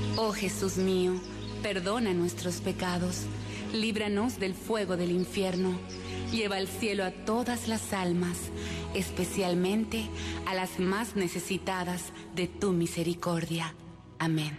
Oh Jesús mío, perdona nuestros pecados, líbranos del fuego del infierno, lleva al cielo a todas las almas, especialmente a las más necesitadas de tu misericordia. Amén.